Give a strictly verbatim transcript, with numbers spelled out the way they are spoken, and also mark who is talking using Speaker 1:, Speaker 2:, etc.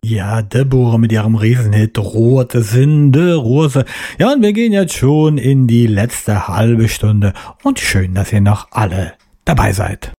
Speaker 1: Ja, Deborah mit ihrem Riesenhit Rote Sinde, Rose. Ja, und wir gehen jetzt schon in die letzte halbe Stunde. Und schön, dass ihr noch alle dabei seid.